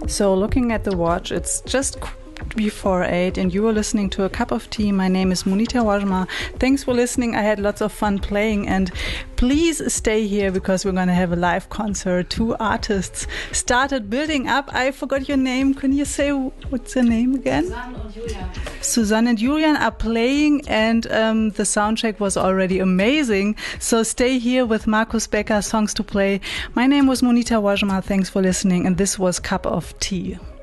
So looking at the watch, it's just before 8 and you are listening to A Cup of Tea. My name is Monita Wajma. Thanks for listening. I had lots of fun playing, and please stay here because we're going to have a live concert. 2 artists started building up. I forgot your name. Can you say what's your name again? Susanne and Julian. Susanne and Julian are playing, and the soundcheck was already amazing. So stay here with Markus Becker, Songs to Play. My name was Monita Wajma. Thanks for listening, and this was Cup of Tea.